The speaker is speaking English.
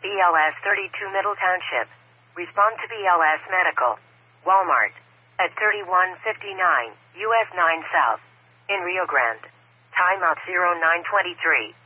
BLS 32 Middle Township. Respond to BLS Medical. Walmart. At 3159 US 9 South. In Rio Grande. Timeout 0923.